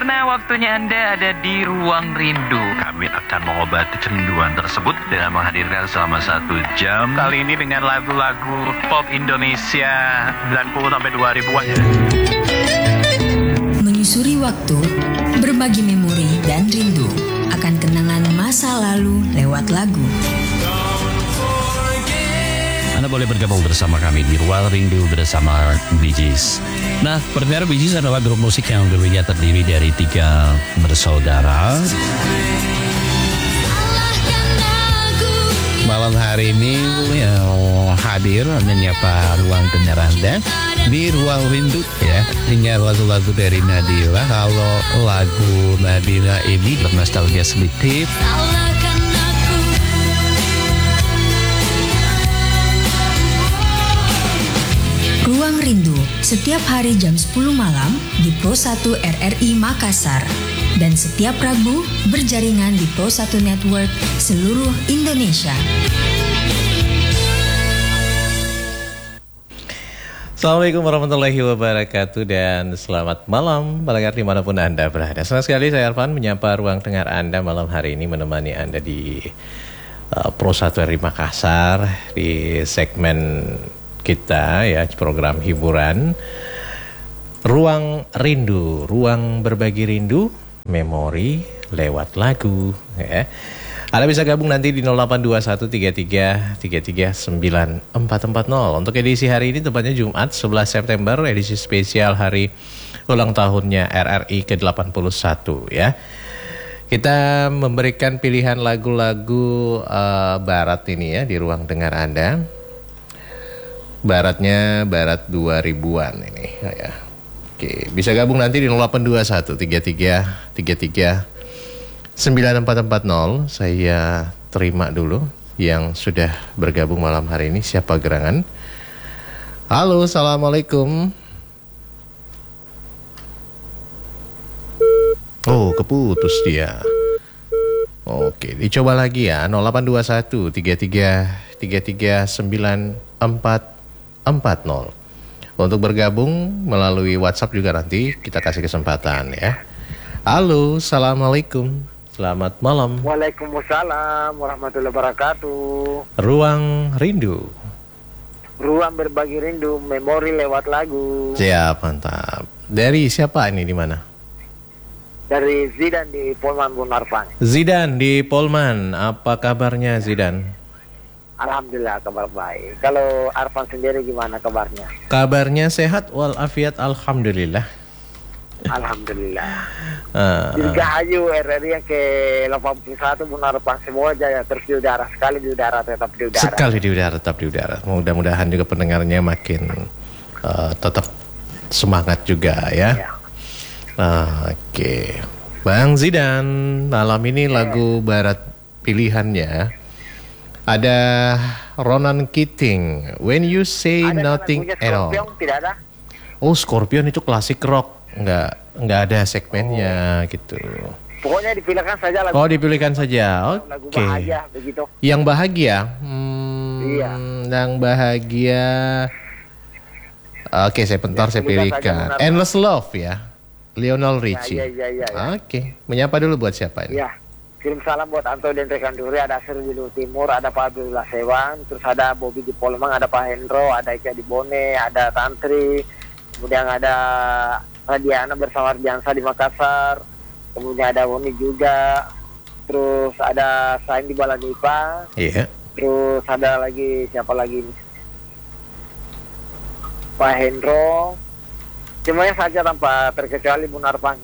karena waktunya Anda ada di Ruang Rindu. Kami akan mengobati kerinduan tersebut dengan menghadirkan selama 1 jam. Kali ini dengan lagu-lagu pop Indonesia 90 sampai 2000-an. Menyusuri waktu, berbagi memori dan rindu akan kenangan masa lalu lewat lagu. Anda boleh bergabung bersama kami di Ruang Rindu bersama Bee Gees. Nah, pendengar, Bee Gees adalah grup musik yang dulunya terdiri dari 3 bersaudara. Malam hari ini hadir menyapa ruang dengar Anda di Ruang Rindu ya. Ini lagu-lagu dari Nadila. Kalau lagu Nadila ini bernostalgia sedikit. Ruang Rindu setiap hari jam 10 malam di Pro 1 RRI Makassar dan setiap Rabu berjaringan di Pro 1 Network seluruh Indonesia. Assalamualaikum warahmatullahi wabarakatuh dan selamat malam pendengar dimanapun Anda berada. Senang sekali saya Arfan menyapa ruang dengar Anda malam hari ini, menemani Anda di Pro 1 RRI Makassar di segmen kita ya, program hiburan Ruang Rindu, ruang berbagi rindu, memori lewat lagu ya. Anda bisa gabung nanti di 082133339440. Untuk edisi hari ini tepatnya Jumat 11 September, edisi spesial hari ulang tahunnya RRI ke-81 ya. Kita memberikan pilihan lagu-lagu barat ini ya di ruang dengar Anda. Baratnya barat 2000-an ini ya. Oke, bisa gabung nanti di 082133339440. Saya terima dulu yang sudah bergabung malam hari ini. Siapa gerangan? Halo, assalamualaikum. Oh, keputus dia. Oke, dicoba lagi ya. 082133339440. Untuk bergabung melalui WhatsApp juga nanti kita kasih kesempatan ya. Halo, assalamualaikum. Selamat malam. Waalaikumsalam warahmatullahi wabarakatuh. Ruang Rindu. Ruang berbagi rindu, memori lewat lagu. Siap, mantap. Dari siapa ini, di mana? Dari Zidan di Polman, Bun Arfan. Zidan di Polman. Apa kabarnya Zidan? Alhamdulillah kabar baik. Kalau Arfan sendiri gimana kabarnya? Kabarnya sehat walafiat, alhamdulillah. Alhamdulillah. Dirgahayu RRI yang ke-81 Bun Arfan, semua jaya terus di udara, sekali di udara tetap di udara. Sekali di udara tetap di udara. Mudah-mudahan juga pendengarnya makin tetap semangat juga ya. Oke. Bang Zidan, malam ini lagu barat pilihannya ada Ronan Keating, When You Say Ada Nothing at All. Tidak ada? Oh, Scorpion itu klasik rock, nggak ada segmennya gitu. Pokoknya dipilihkan saja lagu. Oh, dipilihkan saja. Lagu Oke. bahagia begitu. Yang bahagia? Iya. Yang bahagia. Oke, saya pilihkan. Endless Love ya, Lionel Richie. Ya. Oke, menyapa dulu buat siapa ini? Ya. Kirim salam buat Anto dan Rekan Duri, ada Seri di Timur, ada Pak Abdullah Sewan, terus ada Bobby di Polmang, ada Pak Hendro, ada Ika di Bone, ada Tantri, kemudian ada Radiana bersama Ardiansa di Makassar, kemudian ada Woni juga, terus ada Sain di Balanipa, terus ada lagi, siapa lagi ini? Pak Hendro, semuanya saja tanpa terkecuali Bun Arfan.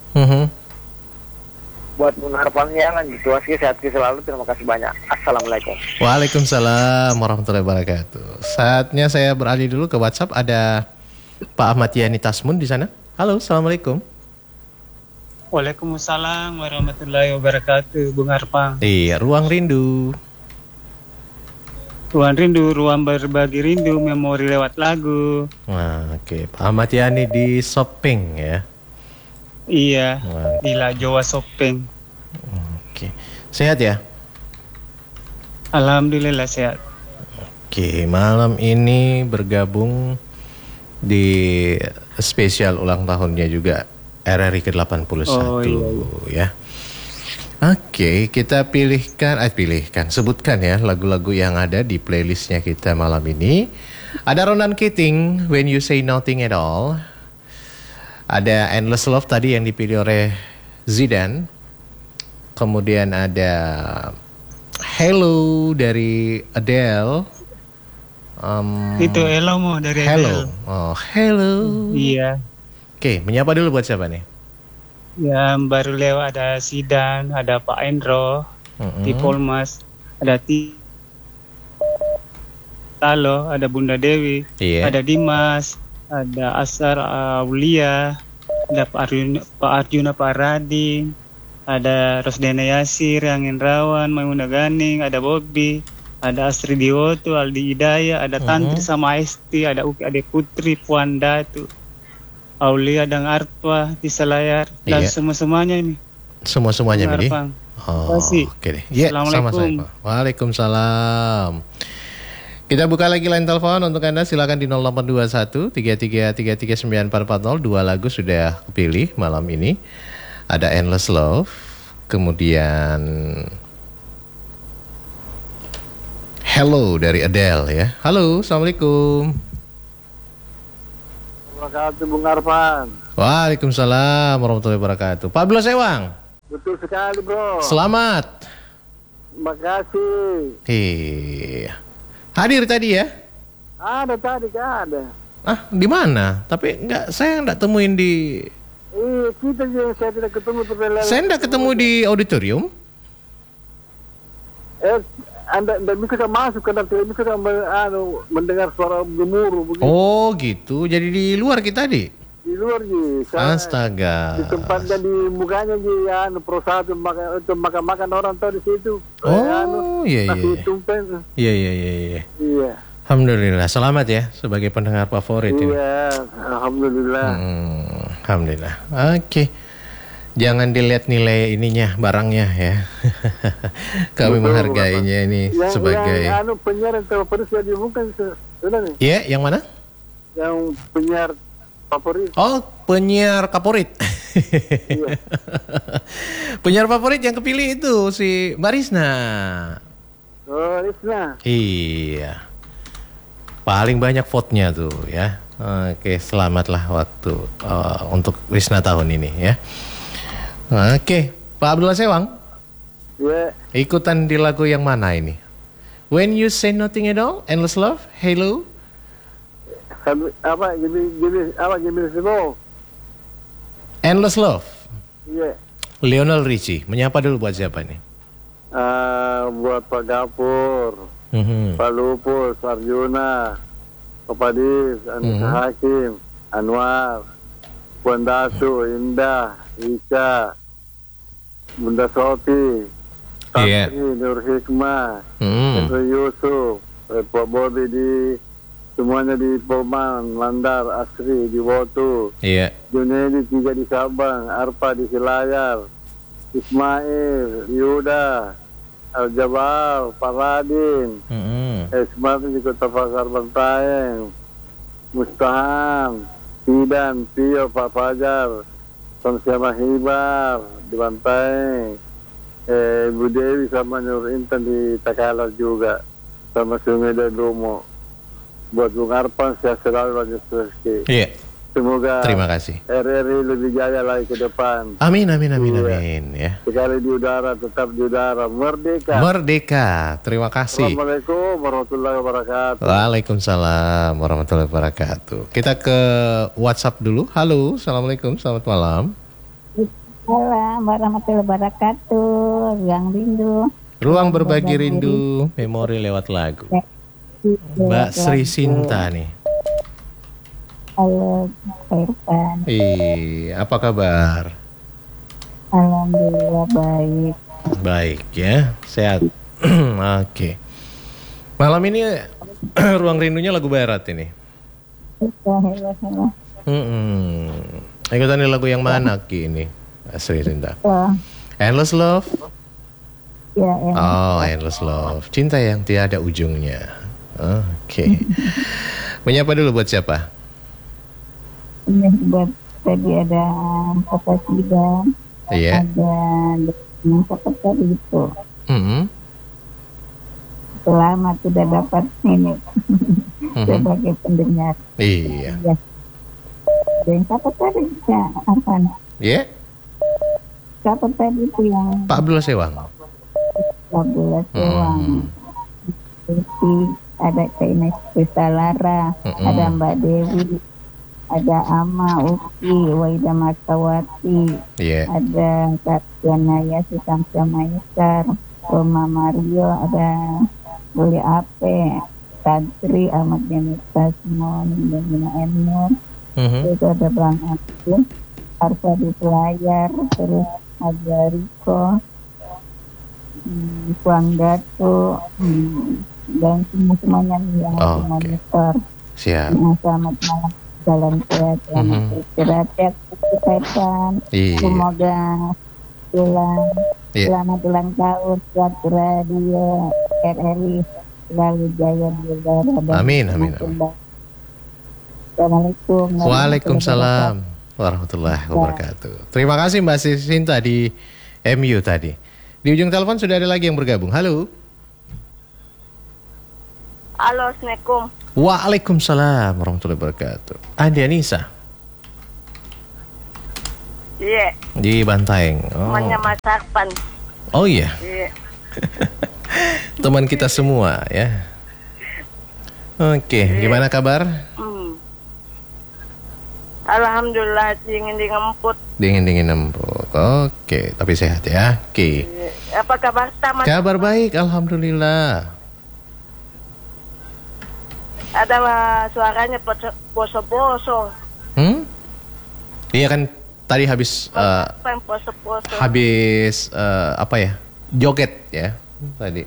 Buat Bun Arfan ya, lanjut sehat selalu, terima kasih banyak. Assalamualaikum. Waalaikumsalam warahmatullahi wabarakatuh. Saatnya saya beralih dulu ke WhatsApp. Ada Pak Ahmad Yani Tasmun di sana. Halo, assalamualaikum. Waalaikumsalam warahmatullahi wabarakatuh, Bung Arfan. Iya, Ruang Rindu. Ruang Rindu, ruang berbagi rindu, memori lewat lagu. Nah, oke. Pak Ahmad Yani di Shopping ya. Iya, di La Jawa Shopping. Oke. Sehat ya? Alhamdulillah sehat. Oke, malam ini bergabung di spesial ulang tahunnya juga RRI ke-81 Oh, iya. ya. Oke, kita sebutkan ya lagu-lagu yang ada di playlistnya kita malam ini. Ada Ronan Keating, When You Say Nothing at All. Ada Endless Love tadi yang dipilih oleh Zidane. Kemudian ada Hello dari Adele. Itu Hello mau dari Hello. Adele. Oh, hello. Iya. Oke, menyapa dulu buat siapa nih? Yang baru lewat ada Sidan, ada Pak Endro, di Polmas, ada Talo, ada Bunda Dewi, Iya. ada Dimas, ada Asar Aulia, ada Pak Arjuna Pak Radin, ada Rosdena Yasir, Angin Rawan, Maimuna Ganing, ada Bobby, ada Astri Dioto, Aldi Hidayah, ada Tantri sama Esti, ada Uki Ade Putri, Puan Datu, Aulia dan Arpa di Selayar, dan Iya. semuanya ini. Semuanya ini. Arpang. Oh, Terima kasih. oke deh. Ya, Assalamualaikum. sama-sama. Waalaikumsalam. Kita buka lagi line telepon untuk Anda, silakan di 0821 33 940. Dua lagu sudah kepilih malam ini. Ada Endless Love, kemudian Hello dari Adele ya. Halo, Assalamualaikum. Wabarakatuh Bung Arfan. Waalaikumsalam warahmatullahi wabarakatuh. Pablo Sewang. Betul sekali bro. Selamat. Terima kasih. Hadir tadi ya? Ada tadi kan ada. Ah, di mana? Tapi saya enggak temuin di. Kita juga saya tidak ketemu terleleh. Saya enggak ketemu di auditorium. Anda tidak bisa masuk karena tidak bisa mendengar suara gemuruh begitu. Oh gitu, jadi di luar kita di luar ji. Astaga. Di tempatnya di mukanya ji, prosatu untuk makan orang tahu di situ. Oh iya. Nasi tumpeng. Iya. Iya. Alhamdulillah, selamat ya sebagai pendengar favorit ini. Iya, alhamdulillah. Alhamdulillah. Oke. Jangan dilihat nilai ininya, barangnya ya. Kami menghargainya ini sebagai penyiar yang terfavorit sudah diumumkan sudah nih. Iya, yang mana? Yang penyiar favorit. Oh, penyiar favorit. Iya. Penyiar favorit yang kepilih itu si Mbak Risna. Oh, Risna. Iya. Paling banyak vote-nya tuh ya. Oke, selamatlah waktu untuk Risna tahun ini ya. Oke, Pak Abdullah Sewang. Ya. Ikutan di lagu yang mana ini? When You Say Nothing at All, Endless Love, Hello. Gimana semua? Endless Love. Iya. Lionel Richie. Menyapa dulu buat siapa nih? Buat Pak Gapur, Pak Lupus, Arjuna, Pak Padis, Anissa Hakim, Anwar, Puan Datu, Indah, Ica, Bunda Sofi, Tantri, Nur Hikmah, Henry Yusuf, Pak Bobi semuanya di Polman, Mandar, Asri, di Wotu, Junedi 3 di Sabang, Arpa di Selayar, Ismail, Yuda, Al-Jabal, Pak Radin, Esmat di Kota Pasar Bantaeng, Mustaham, Sidan, Tio, Pak Fajar, Sama Hibar di Bantaeng, Ibu Dewi sama Nur Intan di Takalar juga, sama Sungai dan Romo. Buat Bung Arpan, sehat selalu lanjut terus. Iya. Semoga terima kasih. RRI lebih jaya lagi ke depan. Amin ya. Sekali di udara, tetap di udara. Merdeka. Terima kasih. Assalamualaikum warahmatullahi wabarakatuh. Waalaikumsalam warahmatullahi wabarakatuh. Kita ke WhatsApp dulu. Halo, Assalamualaikum, selamat malam. Waalaikumsalam warahmatullahi wabarakatuh. Ruang Rindu. Ruang berbagi rindu, memori lewat lagu. Mbak Sri Sinta nih. Halo, Pak Irfan. Apa kabar? Alhamdulillah baik. Baik ya, sehat. Oke. Malam ini ruang rindunya lagu barat ini. Ikutan lagu yang mana Ki ini? Sri Sinta. Endless Love. Ya, Oh, Endless Love. Cinta yang tiada ujungnya. Oke. Menyapa dulu buat siapa? Ini buat tadi ada Pasasidan, Iya. ada seperti itu. Mhm. Selamat sudah dapat ini sebagai pendengar. Iya. Ya. Dan siapa tadi apa? Iya. Siapa tadi itu yang Pak Abdullah Sewang. Abdullah Sewang? Jadi ada Kak Ines Kusalara, ada Mbak Dewi, ada Ama Uki, Waida Martawati, Iya. ada Kak Yanaya Susamsia Maisar, Roma Mario, ada Buli Ape, Tantri, Ahmad Yani Tasmon, Jamina Enur, itu ada Bang Agus, Arfa di Pelayar, terus ada Riko, Kuang Datu, dan semuanya yang monitor. Siap. Selamat malam, jalan sehat, selamat istirahat, kesehatan. Iya. Semoga selamat ulang tahun buat Radio RRI selalu jaya di udara. Amin. Assalamualaikum. Waalaikumsalam warahmatullahi wabarakatuh. Terima kasih Mbak Sinta di MU tadi. Di ujung telepon sudah ada lagi yang bergabung. Halo. Halo, Assalamualaikum. Waalaikumsalam warahmatullahi wabarakatuh. Andi Anissa. Iya. Di Bantaeng. Temannya Mas Arpan. Oh iya. Iya. Teman kita semua ya. Oke, gimana kabar? Alhamdulillah dingin emput. Dingin empuk. Oke, tapi sehat ya. Oke. Apa kabar Mas? Kabar baik, alhamdulillah. Ada suaranya poso-poso. Iya kan tadi habis poso-poso. Habis apa ya? Joget ya tadi.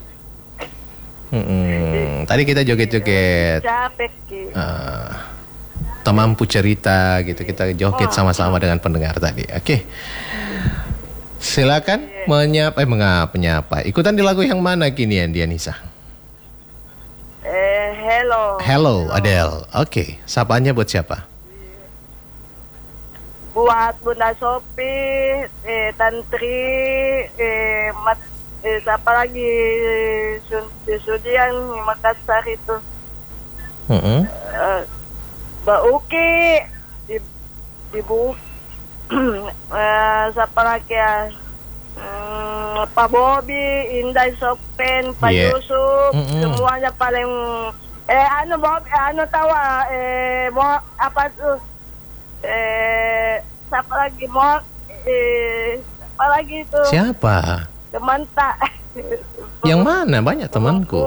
Tadi kita joget-joget. Capek ki. Tak mampu cerita gitu, kita joget sama-sama dengan pendengar tadi. Oke. Silakan menyapa. Ikutan di lagu yang mana kini Dianisa? Hello Adele. Oke, sapaannya buat siapa? Buat Bunda Sopi, Tantri, siapa lagi? Sudian Makassar itu. Mbak Uki, Ibu, siapa lagi ya? Pak Bobi, Indah Sopen, Pak Yusuf, semuanya paling. Bob, tawa, apa tuh? Siapa lagi siapa lagi itu? Siapa? Teman tak. Yang mana? Banyak temanku.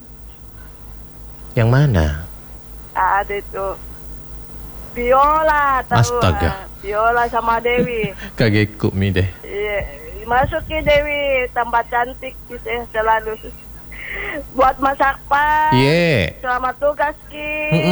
Yang mana? Ada itu. Viola, tahu. Astaga. Viola sama Dewi. Kagetku mi deh. Iya, masuki Dewi, tambah cantik gitu ya, selalu. Buat Mas Akpan. Selamat tugas Ki.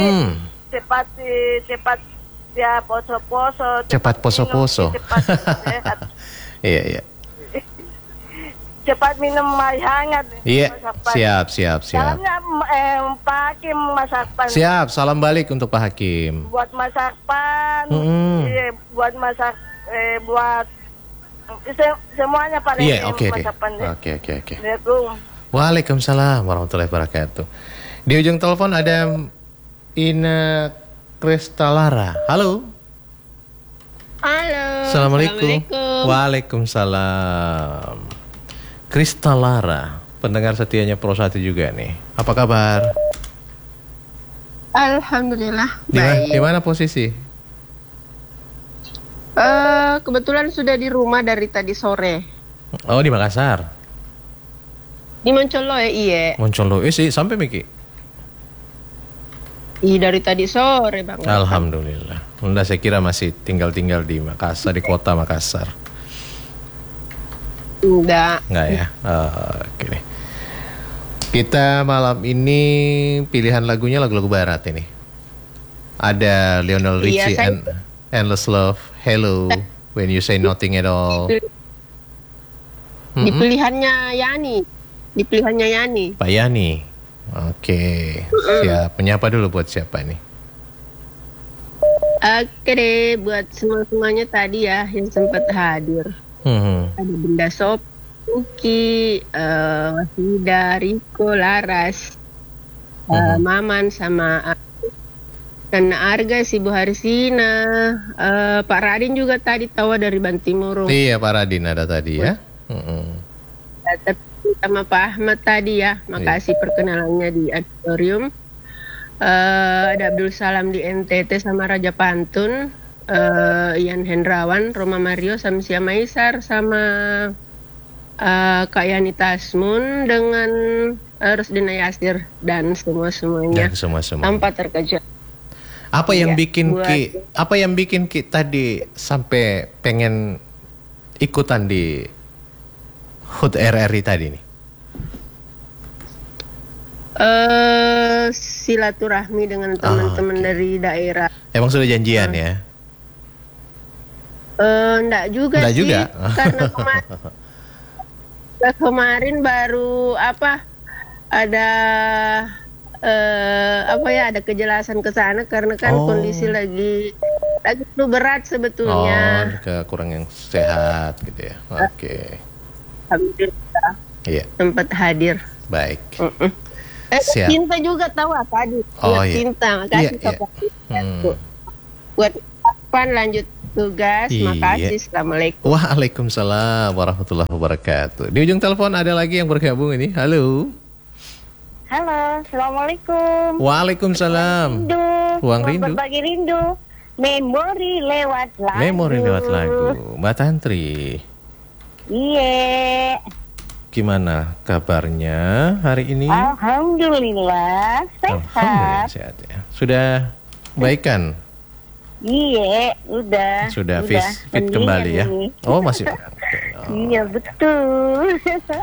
Cepat ya poso-poso. Cepat poso-poso. Cepat sehat. Iya. Cepat minum air hangat. Iya. Siap. Salamnya Pak Hakim Mas Akpan. Siap. Salam balik untuk Pak Hakim. Buat Mas Akpan. Iya. Buat buat semuanya pada oke. Oke. Waalaikumsalam warahmatullahi wabarakatuh. Di ujung telepon ada Ina Kristalara. Halo. Assalamualaikum. Waalaikumsalam. Kristalara, pendengar setianya Pro 1 juga nih. Apa kabar? Alhamdulillah. Baik. Di mana posisi? Kebetulan sudah di rumah dari tadi sore. Oh, di Makassar. Di Moncoloe, iya. Moncoloe sih sampai Miki. Dari tadi sore bang. Alhamdulillah. Unda saya kira masih tinggal di Makassar, di kota Makassar. Enggak ya. Oke deh. Kita malam ini pilihan lagunya lagu-lagu barat ini. Ada Lionel Richie and Endless Love, Hello, When You Say Nothing at All. Di pilihannya Yani. Pak Yani. Oke. Siap. Menyapa dulu buat siapa nih? Oke deh, buat semuanya tadi ya yang sempat hadir. Ada Bunda Sop, Uki, Wasida, Riko, Laras, Maman sama Nana Arga, si Bu Harisina, Pak Radin juga tadi tawa dari Bantimurung. Iya, Pak Radin ada tadi ya. Sama Pak Ahmad tadi ya, makasih perkenalannya di auditorium. Ada Abdul Salam di NTT sama Raja Pantun, Ian Hendrawan, Roma Mario, Samsia Maisar sama Kak Yani Tasmun dengan Rusdina Yasir dan semuanya tanpa terkecuali. Apa yang bikin Ki tadi sampai pengen ikutan di HUT RRI tadi nih? Silaturahmi dengan teman-teman dari daerah. Emang sudah janjian ya? Enggak juga. Karena kemarin baru ada ada kejelasan ke sana karena kan kondisi lagi berat sebetulnya. Kurang yang sehat gitu ya. Oke. Alhamdulillah. Iya. Sempat hadir. Baik. Cinta juga tahu tadi. Cinta, makasih buat kapan lanjut tugas. Makasih. Assalamualaikum. Waalaikumsalam warahmatullahi wabarakatuh. Di ujung telepon ada lagi yang bergabung ini. Halo. Halo, assalamualaikum. Waalaikumsalam. Ruang Rindu. Berbagi rindu. Memori lewat lagu. Mbak Tantri. Iya. Gimana kabarnya hari ini? Alhamdulillah sehat. Alhamdulillah sehat ya. Sudah baikan? Iya, udah. Sudah fit kembali ya? Oh masih. Iya betul.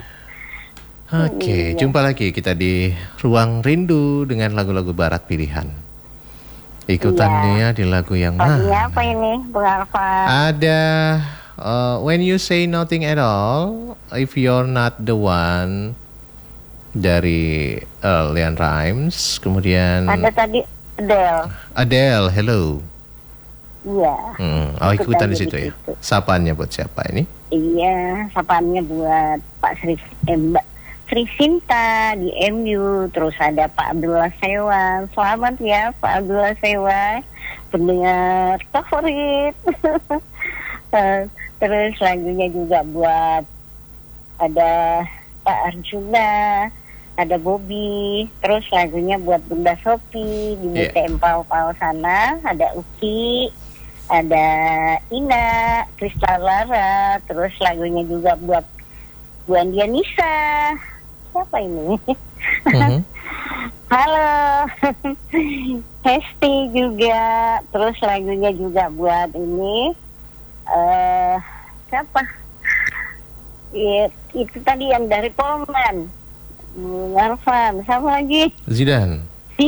Oke, jumpa lagi kita di Ruang Rindu dengan lagu-lagu barat pilihan. Ikutannya di lagu yang mana? Apa ini, Bung Arfan? Ada When You Say Nothing at All, If You're Not the One dari Leon Rimes. Kemudian ada tadi Adele, Hello. Iya. Ikutan di situ ya. Sapaannya buat siapa ini? Iya, sapaannya buat Pak Sri Sinta di MU, terus ada Pak Abdullah Sewa. Selamat ya Pak Abdullah Sewa, pendengar favorit. Terus lagunya juga buat ada Pak Arjuna, ada Bobby, terus lagunya buat Bunda Sopi di BTM Pau sana, ada Uki, ada Ina, Kristal Lara, terus lagunya juga buat Bu Andia Nisa. Siapa ini? Halo. Hesti juga, terus lagunya juga buat ini siapa? Itu tadi yang dari Polman, Arfan, sama lagi Zidan.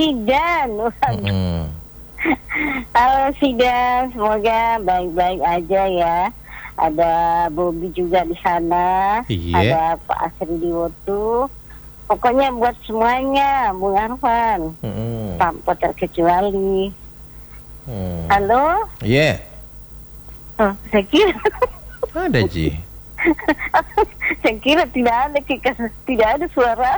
Halo Zidan, semoga baik-baik aja ya. Ada Bobby juga di sana, ada Pak Asri Diwotu. Pokoknya buat semuanya, Bung Arfan, tanpa terkecuali. Halo? Iya. Saya kira ada Ji. Saya kira tidak ada suara.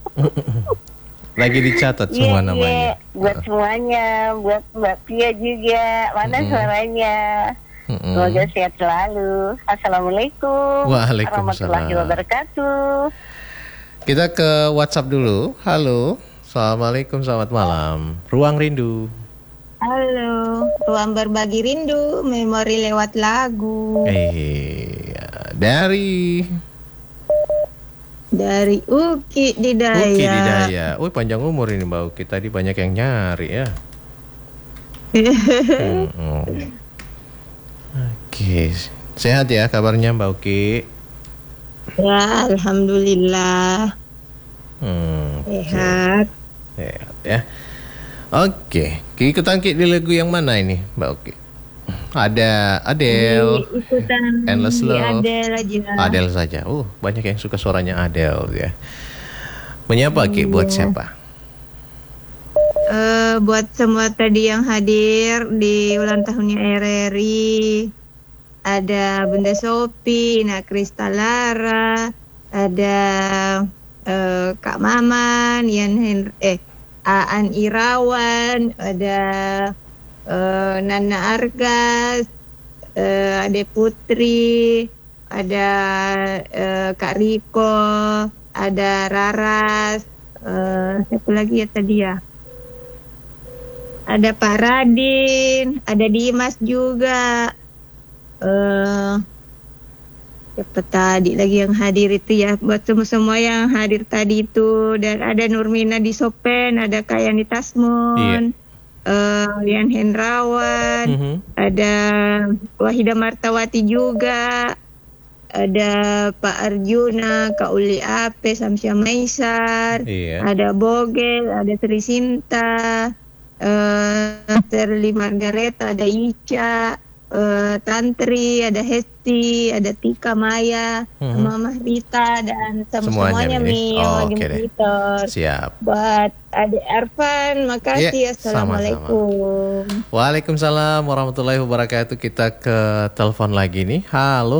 Lagi dicatat semua namanya. Buat semuanya, buat Mbak Pia juga. Mana suaranya? Semoga sehat selalu. Assalamualaikum warahmatullahi wabarakatuh. Kita ke WhatsApp dulu. Halo, assalamualaikum, selamat malam. Ruang Rindu. Halo, ruang berbagi rindu, memori lewat lagu. Dari Uki Didaya. Panjang umur ini Mbak Uki. Tadi banyak yang nyari ya. Oke, sehat ya kabarnya Mbak Uki? Ya, alhamdulillah. Sehat. Sehat ya. Oke, ikutan di lagu yang mana ini Mbak Uki? Ada Adele, Endless Love. Adele saja. Banyak yang suka suaranya Adele ya. Menyapa Ki buat siapa? buat semua tadi yang hadir di ulang tahunnya RRI. Ada Bunda Sopi, Ina Kristalara, ada Kak Maman, Aan Irawan, ada Nana Argas, Ade Putri, ada Kak Riko, ada Raras, siapa lagi ya tadi ya? Ada Pak Radin, ada Dimas juga. Siapa tadi lagi yang hadir itu ya, buat semua yang hadir tadi itu. Dan ada Nurmina di Sopen, ada Kayani Tasmun, Yan Hendrawan, ada Wahida Martawati juga, ada Pak Arjuna, Kak Uli Ape, Samsia Maisar, ada Bogel, ada Sri Sinta, Terli Margareta, ada Ica, Tantri, ada Hesti, ada Tika Maya, Mama Rita, dan semuanya Mi yang lagi monitor. Siap. Buat Adik Arfan, makasih. Assalamualaikum. Waalaikumsalam warahmatullahi wabarakatuh. Kita ke telepon lagi nih. Halo.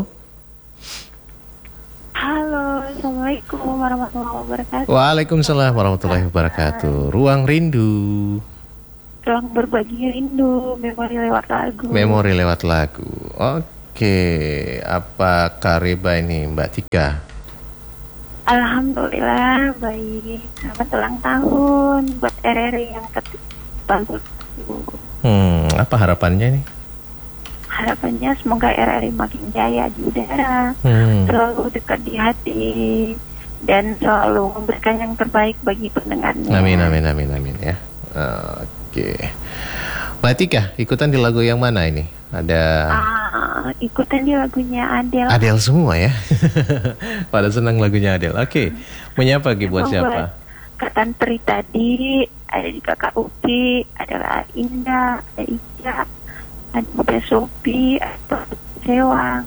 Halo, Assalamualaikum warahmatullahi wabarakatuh. Waalaikumsalam warahmatullahi wabarakatuh. Ruang Rindu. Ruang berbagi rindu, memori lewat lagu. Memori lewat lagu. Oke, apa kabar ini Mbak Tika? Alhamdulillah baik. Selamat ulang tahun buat RRI yang ke-40. Apa harapannya nih? Harapannya semoga RRI makin jaya di udara, selalu dekat di hati, dan selalu memberikan yang terbaik bagi pendengarnya. Amin ya. Oke. Mbak Tika, ikutan di lagu yang mana ini? Ada ikutan di lagunya Adele. Adele semua ya. Pada senang lagunya Adele. Oke. Menyapa buat siapa? Kak Tantri tadi, ada di Kakak Uki, ada Indah, ada Ica, ada Bunda Sopi, ada Sewang,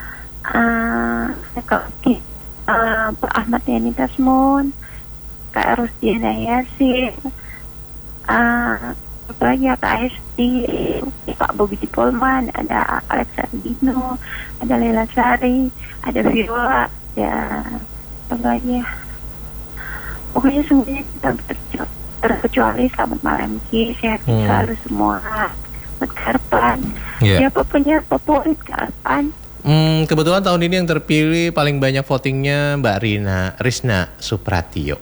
Kak Uki, Pak Ahmad Yani Tasmun, Kak Rusdiana Yasir, apa lagi ya, Kak Hesti, Pak Bobi di Polman, ada Alexandino, ada Lela Sari, ada Viola, ada apa lagi ya, pokoknya semuanya kita terkecuali selamat malam Ki, sehat selalu semua buat Karpan. Siapa punya favorit Karpan? Kebetulan tahun ini yang terpilih paling banyak votingnya Mbak Risna Supratio.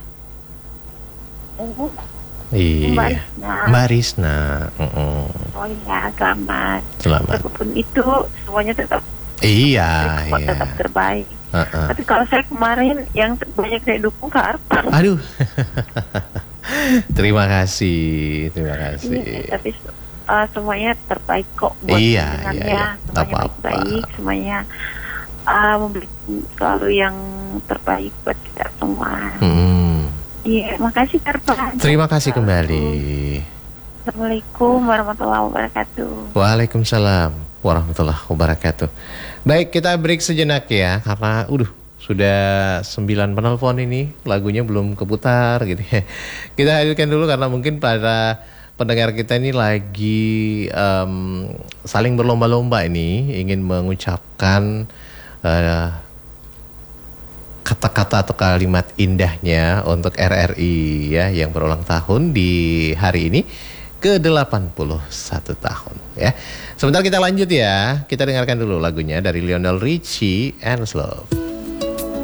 Iya, Mbak Risna. Oh iya, selamat. Apapun itu, semuanya tetap tetap terbaik. Tapi kalau saya kemarin yang banyak saya dukung Kak Arfan. Aduh, terima kasih. Tapi semuanya terbaik kok buat semuanya baik, semuanya memberikan selalu yang terbaik buat kita semua. Iya, makasih Karpan. Terima kasih kembali. Assalamualaikum warahmatullahi wabarakatuh. Waalaikumsalam warahmatullahi wabarakatuh. Baik, kita break sejenak ya, karena sudah 9 penelpon ini, lagunya belum keputar gitu ya. Kita hadirkan dulu karena mungkin para pendengar kita ini lagi saling berlomba-lomba ini, ingin mengucapkan kata-kata atau kalimat indahnya untuk RRI ya, yang berulang tahun di hari ini ke-81 tahun ya. Sebentar kita lanjut ya. Kita dengarkan dulu lagunya dari Lionel Richie, Endless Love.